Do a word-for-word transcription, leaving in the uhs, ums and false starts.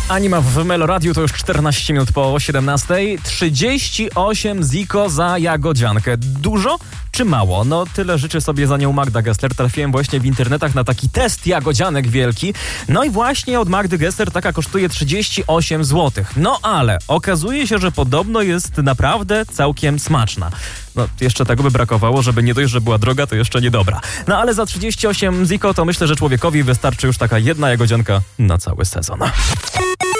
Anima w Meloradiu to już czternaście minut po siedemnastej. trzydzieści osiem ziko za jagodziankę. Dużo czy mało? No tyle życzy sobie za nią Magda Gessler. Trafiłem właśnie w internetach na taki test jagodzianek wielki. No i właśnie od Magdy Gessler taka kosztuje trzydzieści osiem złotych. No ale okazuje się, że podobno jest naprawdę całkiem smaczna. No jeszcze tego by brakowało, żeby nie dość, że była droga, to jeszcze niedobra. No ale za trzydzieści osiem ziko to myślę, że człowiekowi wystarczy już taka jedna jagodzianka na cały sezon.